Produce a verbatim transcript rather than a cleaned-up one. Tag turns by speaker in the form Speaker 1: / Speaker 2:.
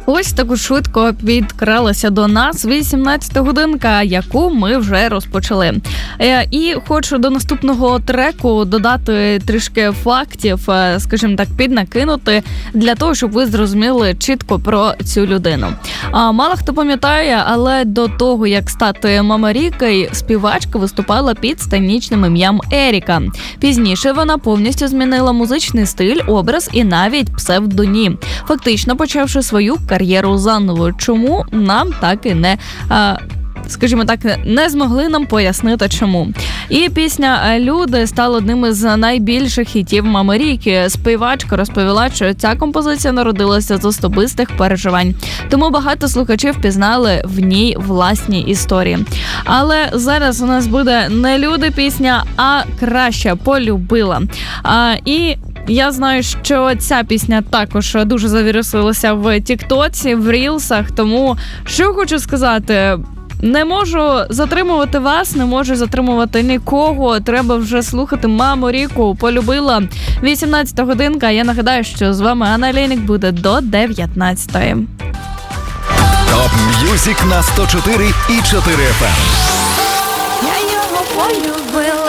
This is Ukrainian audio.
Speaker 1: Ось так швидко підкралася до нас вісімнадцята годинка, яку ми вже розпочали. Е, і хочу до наступного треку додати трішки фактів, е, скажімо так, піднакинути, для того, щоб ви зрозуміли чітко про цю людину. А мало хто пам'ятає, але до того, як стати Мамарікою, співачка виступала під сценічним ім'ям Еріка. Пізніше вона повністю змінила музичний стиль, образ і навіть псевдонім, фактично почавши свою кар'єру заново. Чому, нам так і не, а, скажімо так, не змогли нам пояснити чому. І пісня «Люди» стала одним із найбільших хітів Мамаріки. Співачка розповіла, що ця композиція народилася з особистих переживань. Тому багато слухачів пізнали в ній власні історії. Але зараз у нас буде не «Люди» пісня, а «Краще полюбила». А, і я знаю, що ця пісня також дуже завірусилася в тіктоці, в рілсах, тому що хочу сказати, не можу затримувати вас, не можу затримувати нікого, треба вже слухати Мамаріку, полюбила. вісімнадцята годинка, я нагадаю, що з вами Анна Олейник буде до дев'ятнадцятої.
Speaker 2: Топ М'юзик на сто чотири і чотири еф ем.
Speaker 3: Я його полюбила.